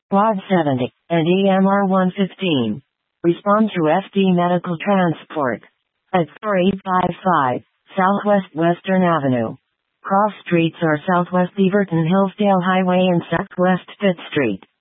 Quad 70, and EMR 115. Respond to FD Medical Transport. At 4855 Southwest Western Avenue. Cross streets are Southwest Beaverton Hillsdale Highway and Southwest 5th Street.